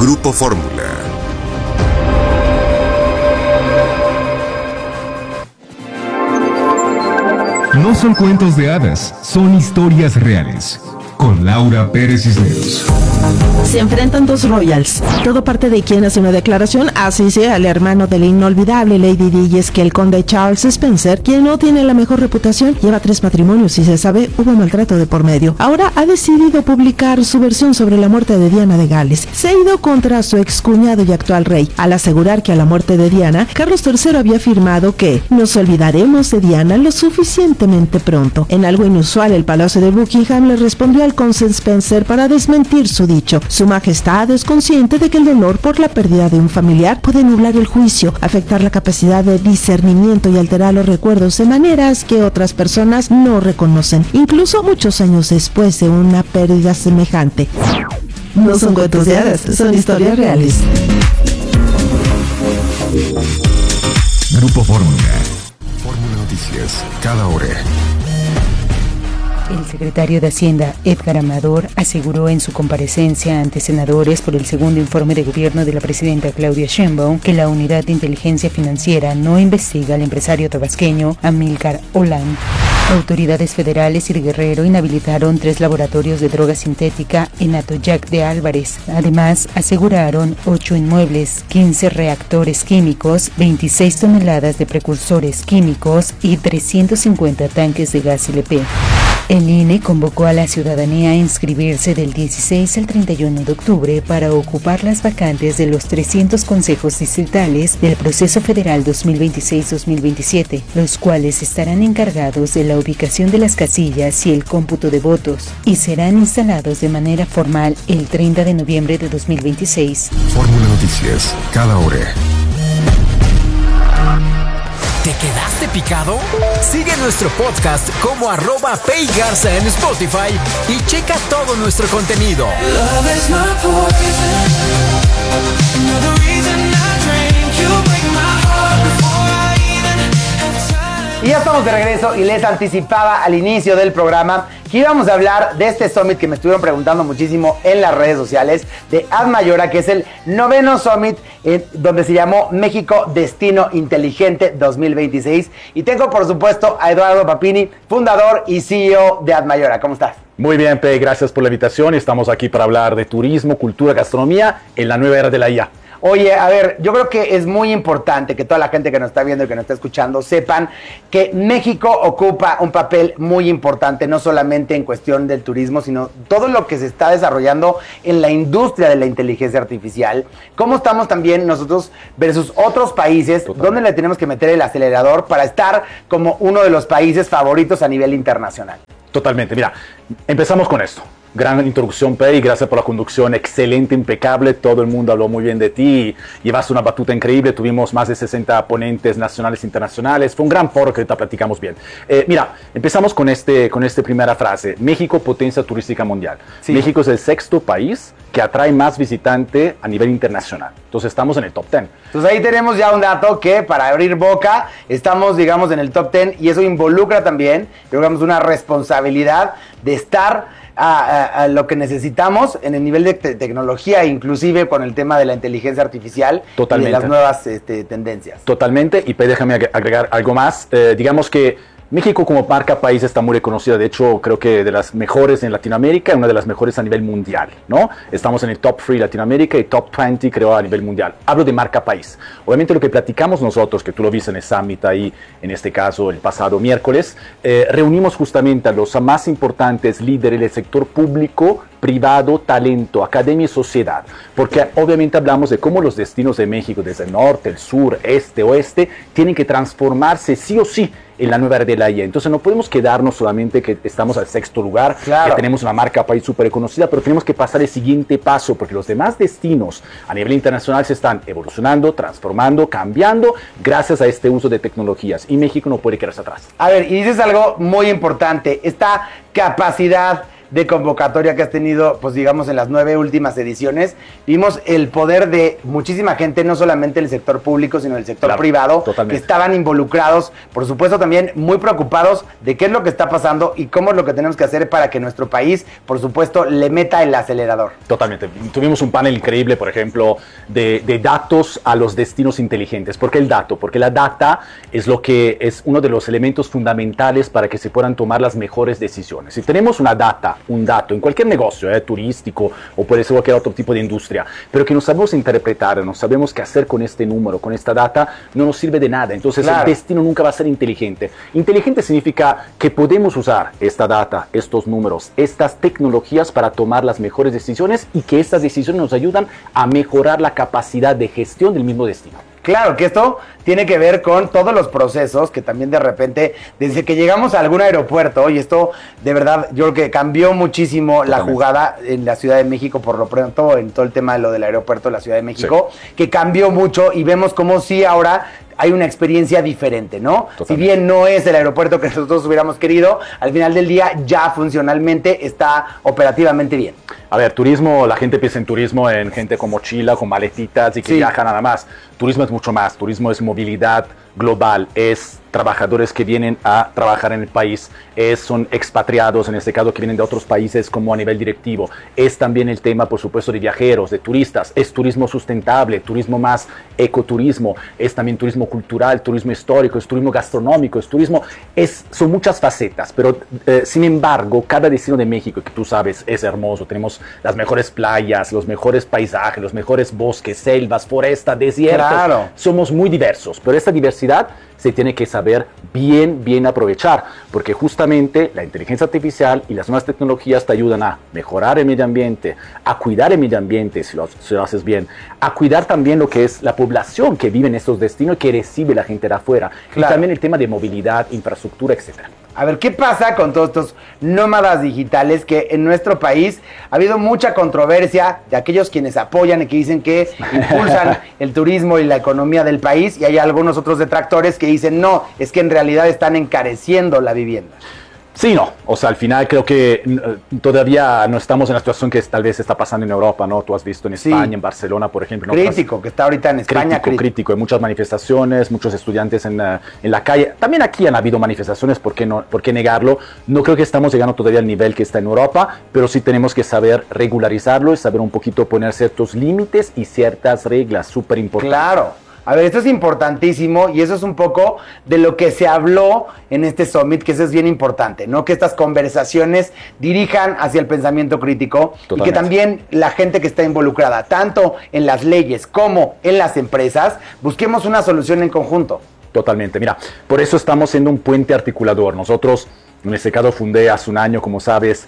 Grupo Fórmula. No son cuentos de hadas, son historias reales. Con Laura Pérez Cisneros. Se enfrentan dos royals. Todo parte de quien hace una declaración, así sea el hermano de la inolvidable Lady Di, y es que el conde Charles Spencer, quien no tiene la mejor reputación, lleva 3 matrimonios y se sabe hubo maltrato de por medio. Ahora ha decidido publicar su versión sobre la muerte de Diana de Gales. Se ha ido contra su excuñado y actual rey, al asegurar que a la muerte de Diana, Carlos III había afirmado que nos olvidaremos de Diana lo suficientemente pronto. En algo inusual, el Palacio de Buckingham le respondió al conde Spencer para desmentir su dicho. Su majestad es consciente de que el dolor por la pérdida de un familiar puede nublar el juicio, afectar la capacidad de discernimiento y alterar los recuerdos de maneras que otras personas no reconocen, incluso muchos años después de una pérdida semejante. No son cuentos de hadas, son historias reales. Grupo Fórmula. Fórmula Noticias, cada hora. El secretario de Hacienda, Edgar Amador, aseguró en su comparecencia ante senadores por el segundo informe de gobierno de la presidenta Claudia Sheinbaum que la Unidad de Inteligencia Financiera no investiga al empresario tabasqueño Amílcar Olan. Autoridades federales y de Guerrero inhabilitaron 3 laboratorios de droga sintética en Atoyac de Álvarez. Además, aseguraron 8 inmuebles, 15 reactores químicos, 26 toneladas de precursores químicos y 350 tanques de gas LP. El INE convocó a la ciudadanía a inscribirse del 16 al 31 de octubre para ocupar las vacantes de los 300 consejos distritales del proceso federal 2026-2027, los cuales estarán encargados de la ubicación de las casillas y el cómputo de votos, y serán instalados de manera formal el 30 de noviembre de 2026. Fórmula Noticias, cada hora. ¿Te quedaste picado? Sigue nuestro podcast como @PayGarza en Spotify y checa todo nuestro contenido. Y ya estamos de regreso y les anticipaba al inicio del programa que íbamos a hablar de este summit que me estuvieron preguntando muchísimo en las redes sociales de Admayora, que es el 9º summit donde se llamó México Destino Inteligente 2026. Y tengo por supuesto a Eduardo Papini, fundador y CEO de Admayora. ¿Cómo estás? Muy bien, Pe, gracias por la invitación. Estamos aquí para hablar de turismo, cultura, gastronomía en la nueva era de la IA. Oye, a ver, yo creo que es muy importante que toda la gente que nos está viendo y que nos está escuchando sepan que México ocupa un papel muy importante, no solamente en cuestión del turismo, sino todo lo que se está desarrollando en la industria de la inteligencia artificial. Cómo estamos también nosotros versus otros países, donde le tenemos que meter el acelerador para estar como uno de los países favoritos a nivel internacional. Totalmente, mira, empezamos con esto. Gran introducción, Pei, gracias por la conducción excelente, impecable, todo el mundo habló muy bien de ti, llevas una batuta increíble, tuvimos más de 60 ponentes nacionales e internacionales, fue un gran foro que ahorita platicamos bien. Mira, empezamos con esta primera frase, México potencia turística mundial. Sí. México es el 6º país que atrae más visitante a nivel internacional, entonces estamos en el top 10. Entonces ahí tenemos ya un dato que para abrir boca estamos, digamos, en el top 10 y eso involucra también, digamos, una responsabilidad de estar a lo que necesitamos en el nivel de tecnología, inclusive con el tema de la inteligencia artificial. Totalmente. Y de las nuevas tendencias. Totalmente, y déjame agregar algo más. Digamos que México como marca país está muy reconocida, de hecho creo que de las mejores en Latinoamérica, una de las mejores a nivel mundial, ¿no? Estamos en el top 3 Latinoamérica y top 20 creo a nivel mundial. Hablo de marca país. Obviamente lo que platicamos nosotros, que tú lo viste en el Summit ahí, en este caso el pasado miércoles, reunimos justamente a los más importantes líderes del sector público, privado, talento, academia y sociedad, porque obviamente hablamos de cómo los destinos de México, desde el norte, el sur, este, oeste, tienen que transformarse sí o sí en la nueva era de la IA. Entonces no podemos quedarnos solamente que estamos al 6º lugar, claro, que tenemos una marca país súper reconocida, pero tenemos que pasar el siguiente paso, porque los demás destinos a nivel internacional se están evolucionando, transformando, cambiando, gracias a este uso de tecnologías, y México no puede quedarse atrás. A ver, y dices algo muy importante, esta capacidad de convocatoria que has tenido, pues digamos, en las 9 últimas ediciones, vimos el poder de muchísima gente, no solamente el sector público, sino el sector privado, totalmente. que estaban involucrados, por supuesto también muy preocupados de qué es lo que está pasando y cómo es lo que tenemos que hacer para que nuestro país, por supuesto, le meta el acelerador. Totalmente. Tuvimos un panel increíble, por ejemplo, de datos a los destinos inteligentes. ¿Por qué el dato? Porque la data es lo que es uno de los elementos fundamentales para que se puedan tomar las mejores decisiones. Si tenemos una data, un dato, en cualquier negocio, turístico o puede ser cualquier otro tipo de industria, pero que no sabemos interpretar, no sabemos qué hacer con este número, con esta data, no nos sirve de nada. Entonces el destino nunca va a ser inteligente. Inteligente significa que podemos usar esta data, estos números, estas tecnologías para tomar las mejores decisiones y que estas decisiones nos ayudan a mejorar la capacidad de gestión del mismo destino. Claro que esto tiene que ver con todos los procesos que también de repente, desde que llegamos a algún aeropuerto, y esto de verdad yo creo que cambió muchísimo la jugada en la Ciudad de México, por lo pronto en todo el tema de lo del aeropuerto de la Ciudad de México, que cambió mucho y vemos como sí ahora hay una experiencia diferente, ¿no? Totalmente. Si bien no es el aeropuerto que nosotros hubiéramos querido, al final del día ya funcionalmente está operativamente bien. A ver, turismo, la gente piensa en turismo en gente con mochila, con maletitas y que viaja nada más. Turismo es mucho más, turismo es movilidad global, es trabajadores que vienen a trabajar en el país, son expatriados, en este caso que vienen de otros países como a nivel directivo, es también el tema por supuesto de viajeros, de turistas, es turismo sustentable, turismo más ecoturismo, es también turismo cultural, turismo histórico, es turismo gastronómico, es turismo, son muchas facetas, pero sin embargo cada destino de México, que tú sabes es hermoso, tenemos las mejores playas, los mejores paisajes, los mejores bosques, selvas, forestas, desiertos, somos muy diversos, pero esta diversidad se tiene que saber bien aprovechar, porque justamente la inteligencia artificial y las nuevas tecnologías te ayudan a mejorar el medio ambiente, a cuidar el medio ambiente si lo haces bien, a cuidar también lo que es la población que vive en estos destinos y que recibe la gente de afuera, y también el tema de movilidad, infraestructura, etcétera. A ver, ¿qué pasa con todos estos nómadas digitales que en nuestro país ha habido mucha controversia de aquellos quienes apoyan y que dicen que impulsan el turismo y la economía del país, y hay algunos otros detractores que dicen no, es que en realidad están encareciendo la vivienda? Sí, no. O sea, al final creo que todavía no estamos en la situación que tal vez está pasando en Europa, ¿no? Tú has visto en España, en Barcelona, por ejemplo. ¿No? Crítico, que está ahorita en España. Crítico. Hay muchas manifestaciones, muchos estudiantes en la calle. También aquí han habido manifestaciones, ¿por qué negarlo? No creo que estamos llegando todavía al nivel que está en Europa, pero sí tenemos que saber regularizarlo y saber un poquito poner ciertos límites y ciertas reglas súper importantes. Claro. A ver, esto es importantísimo y eso es un poco de lo que se habló en este summit, que eso es bien importante, ¿no? Que estas conversaciones dirijan hacia el pensamiento crítico. Totalmente. Y que también la gente que está involucrada, tanto en las leyes como en las empresas, busquemos una solución en conjunto. Totalmente. Mira, por eso estamos siendo un puente articulador. Nosotros, en este caso, fundé hace un año, como sabes,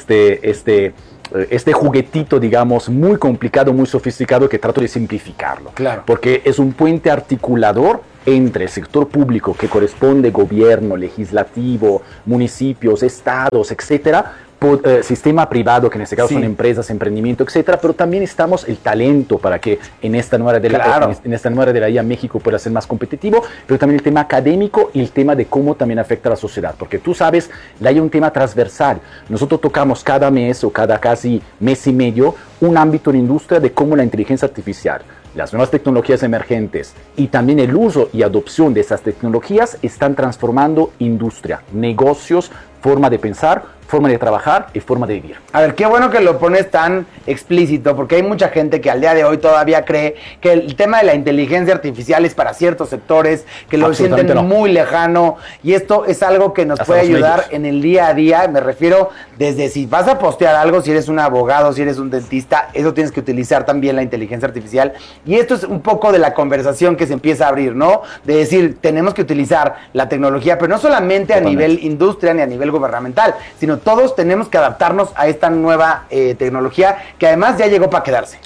este juguetito, digamos, muy complicado, muy sofisticado, que trato de simplificarlo. Claro. Porque es un puente articulador entre el sector público, que corresponde gobierno, legislativo, municipios, estados, etcétera, sistema privado, que en este caso son empresas, emprendimiento, etcétera, pero también estamos el talento para que en esta nueva era de la IA México pueda ser más competitivo, pero también el tema académico y el tema de cómo también afecta a la sociedad, porque tú sabes, la IA es un tema transversal. Nosotros tocamos cada mes o cada casi mes y medio un ámbito en la industria de cómo la inteligencia artificial, las nuevas tecnologías emergentes y también el uso y adopción de esas tecnologías están transformando industria, negocios, forma de pensar, forma de trabajar y forma de vivir. A ver, qué bueno que lo pones tan explícito, porque hay mucha gente que al día de hoy todavía cree que el tema de la inteligencia artificial es para ciertos sectores, que lo sienten muy lejano, y esto es algo que nos puede ayudar en el día a día. Me refiero desde si vas a postear algo, si eres un abogado, si eres un dentista, eso tienes que utilizar también la inteligencia artificial, y esto es un poco de la conversación que se empieza a abrir, ¿no? De decir, tenemos que utilizar la tecnología, pero no solamente a nivel industria ni a nivel gubernamental, sino todos tenemos que adaptarnos a esta nueva tecnología que además ya llegó para quedarse.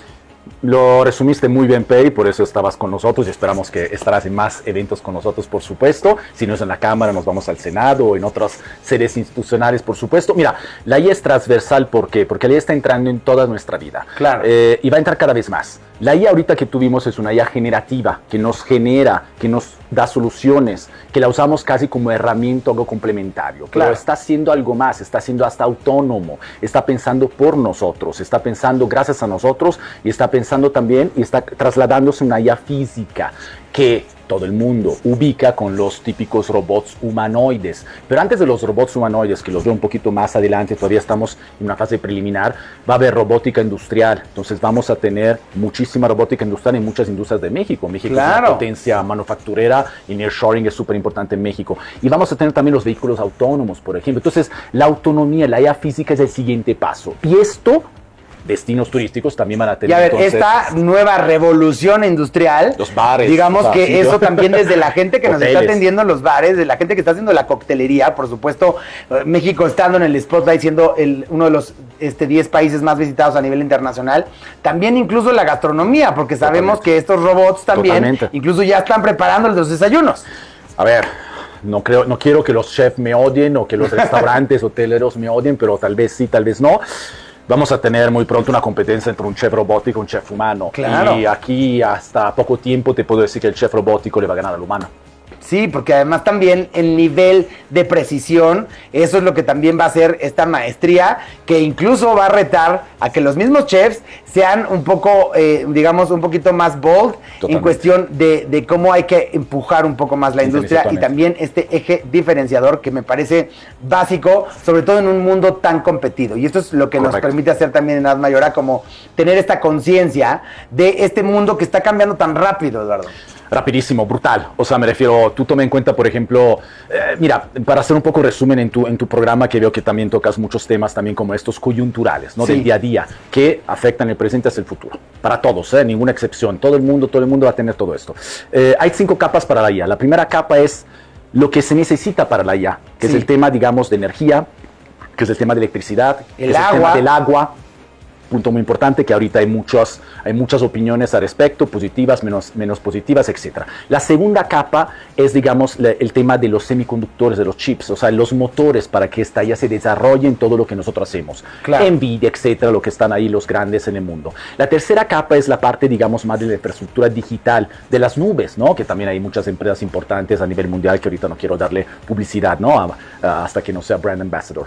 Lo resumiste muy bien, Pei, por eso estabas con nosotros y esperamos que estarás en más eventos con nosotros, por supuesto. Si no es en la Cámara, nos vamos al Senado o en otras sedes institucionales, por supuesto. Mira, la IA es transversal, ¿por qué? Porque la IA está entrando en toda nuestra vida. Claro. Y va a entrar cada vez más. La IA ahorita que tuvimos es una IA generativa, que nos genera, que nos da soluciones, que la usamos casi como herramienta, algo complementario. Claro. Pero está haciendo algo más, está siendo hasta autónomo, está pensando por nosotros, está pensando gracias a nosotros y está pensando también y está trasladándose una IA física que todo el mundo ubica con los típicos robots humanoides. Pero antes de los robots humanoides, que los veo un poquito más adelante, todavía estamos en una fase preliminar, va a haber robótica industrial. Entonces vamos a tener muchísima robótica industrial en muchas industrias de México. México es una potencia manufacturera y nearshoring es súper importante en México. Y vamos a tener también los vehículos autónomos, por ejemplo. Entonces la autonomía, la IA física es el siguiente paso. Y esto, destinos turísticos también van a tener. Y a ver, entonces, esta nueva revolución industrial, los bares, digamos que sí, eso también desde la gente que nos está hoteles. atendiendo en los bares, de la gente que está haciendo la coctelería, por supuesto, México estando en el spotlight, siendo uno de los 10 países más visitados a nivel internacional, también incluso la gastronomía, porque sabemos que estos robots también incluso ya están preparando los desayunos. A ver, no quiero que los chefs me odien o que los restaurantes, hoteleros me odien, pero tal vez sí, tal vez no. Vamos a tener muy pronto una competencia entre un chef robótico y un chef humano. Claro. Y aquí hasta poco tiempo te puedo decir que el chef robótico le va a ganar al humano. Sí, porque además también el nivel de precisión, eso es lo que también va a hacer esta maestría, que incluso va a retar a que los mismos chefs sean un poco, digamos, un poquito más bold. Totalmente. En cuestión de cómo hay que empujar un poco más la industria y también este eje diferenciador que me parece básico, sobre todo en un mundo tan competido. Y esto es lo que nos permite hacer también en Admayora, como tener esta conciencia de este mundo que está cambiando tan rápido, Eduardo. Rapidísimo, brutal. O sea, me refiero, tú toma en cuenta, por ejemplo, mira, para hacer un poco resumen en tu programa, que veo que también tocas muchos temas también como estos coyunturales, ¿no? Sí. Del día a día, que afectan el presente hacia el futuro. Para todos, ninguna excepción. Todo el mundo va a tener todo esto. Hay 5 capas para la IA. La primera capa es lo que se necesita para la IA, que es el tema, digamos, de energía, que es el tema de electricidad, que es el tema del agua. Punto muy importante, que ahorita hay muchas opiniones al respecto, positivas, menos positivas, etc. La segunda capa es, digamos, el tema de los semiconductores, de los chips, o sea, los motores para que esta ya se desarrolle en todo lo que nosotros hacemos. Claro. Nvidia, etcétera, lo que están ahí los grandes en el mundo. La tercera capa es la parte, digamos, más de la infraestructura digital, de las nubes, ¿no? Que también hay muchas empresas importantes a nivel mundial que ahorita no quiero darle publicidad, ¿no? Hasta que no sea brand ambassador.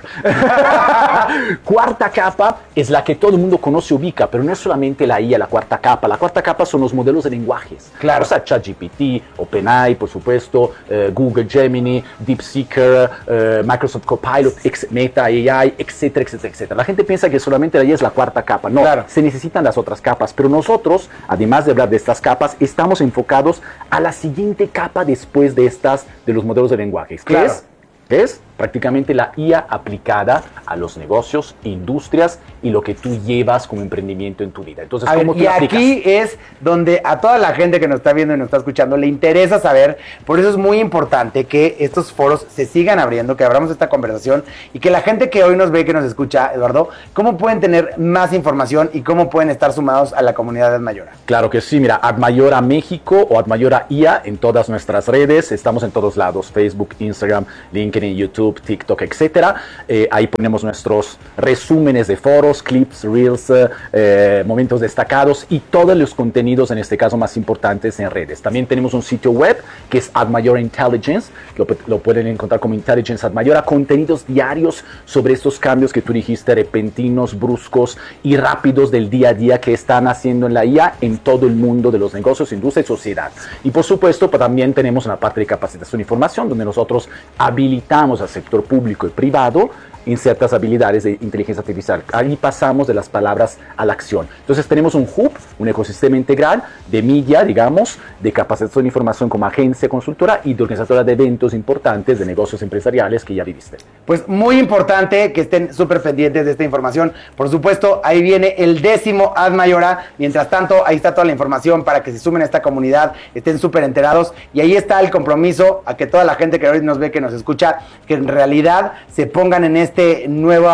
Cuarta capa es la que todo el mundo conoce, ubica, pero no es solamente la IA, la cuarta capa. La cuarta capa son los modelos de lenguajes. Claro. O sea, ChatGPT, OpenAI, por supuesto, Google Gemini, DeepSeeker, Microsoft Copilot, Meta AI, etcétera, etcétera, etcétera. La gente piensa que solamente la IA es la cuarta capa. No, se necesitan las otras capas, pero nosotros, además de hablar de estas capas, estamos enfocados a la siguiente capa después de los modelos de lenguajes, que es prácticamente la IA aplicada a los negocios, industrias y lo que tú llevas como emprendimiento en tu vida. Entonces, ¿cómo tú la aplicas? Aquí es donde a toda la gente que nos está viendo y nos está escuchando le interesa saber, por eso es muy importante que estos foros se sigan abriendo, que abramos esta conversación y que la gente que hoy nos ve, que nos escucha, Eduardo, ¿cómo pueden tener más información y cómo pueden estar sumados a la comunidad de Admayora? Claro que sí, mira, Admayora México o Admayora IA en todas nuestras redes, estamos en todos lados, Facebook, Instagram, LinkedIn, YouTube, TikTok, etcétera. Ahí ponemos nuestros resúmenes de foros, clips, reels, momentos destacados y todos los contenidos, en este caso más importantes, en redes. También tenemos un sitio web que es Admayora Intelligence, lo pueden encontrar como Intelligence Admayora, contenidos diarios sobre estos cambios que tú dijiste, repentinos, bruscos y rápidos del día a día que están haciendo en la IA en todo el mundo de los negocios, industria y sociedad. Y por supuesto, también tenemos una parte de capacitación y formación donde nosotros habilitamos al sector público y privado en ciertas habilidades de inteligencia artificial. Ahí pasamos de las palabras a la acción. Entonces tenemos un hub, un ecosistema integral de media, digamos, de capacitación y formación como agencia consultora y de organizadora de eventos importantes de negocios empresariales que ya viviste. Pues muy importante que estén súper pendientes de esta información. Por supuesto, ahí viene el 10º Admayora. Mientras tanto, ahí está toda la información para que se sumen a esta comunidad, estén súper enterados. Y ahí está el compromiso a que toda la gente que hoy nos ve, que nos escucha, que en realidad se pongan en nueva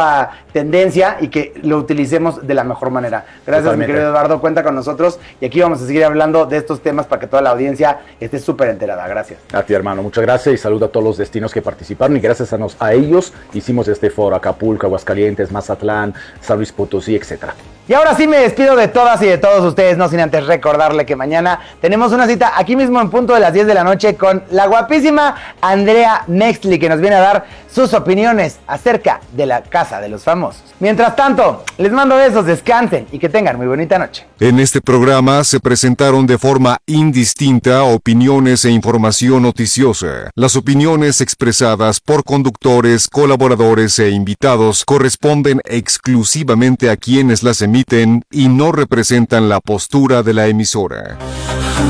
tendencia y que lo utilicemos de la mejor manera. Gracias, Totalmente. mi querido Eduardo, cuenta con nosotros y aquí vamos a seguir hablando de estos temas para que toda la audiencia esté súper enterada. Gracias. A ti, hermano, muchas gracias y saludo a todos los destinos que participaron y gracias a ellos hicimos este foro: Acapulco, Aguascalientes, Mazatlán, San Luis Potosí, etcétera. Y ahora sí me despido de todas y de todos ustedes, no sin antes recordarle que mañana tenemos una cita aquí mismo en punto de las 10 de la noche con la guapísima Andrea Nextly, que nos viene a dar sus opiniones acerca de la Casa de los Famosos. Mientras tanto, les mando besos, descansen y que tengan muy bonita noche. En este programa se presentaron de forma indistinta opiniones e información noticiosa. Las opiniones expresadas por conductores, colaboradores e invitados corresponden exclusivamente a quienes las emiten y no representan la postura de la emisora.